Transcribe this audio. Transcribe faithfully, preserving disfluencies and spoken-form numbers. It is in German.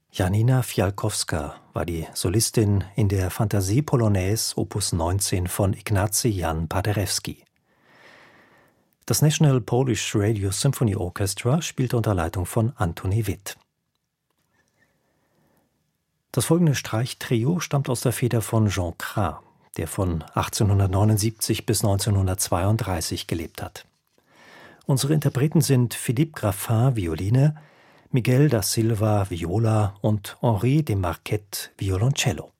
Janina Fialkowska war die Solistin in der Fantasie Polonaise Opus neunzehn von Ignacy Jan Paderewski. Das National Polish Radio Symphony Orchestra spielte unter Leitung von Antoni Witt. Das folgende Streichtrio stammt aus der Feder von Jean Cras, der von achtzehnhundertneunundsiebzig bis neunzehnhundertzweiunddreißig gelebt hat. Unsere Interpreten sind Philippe Graffin, Violine, Miguel da Silva, Viola und Henri de Marquet, Violoncello.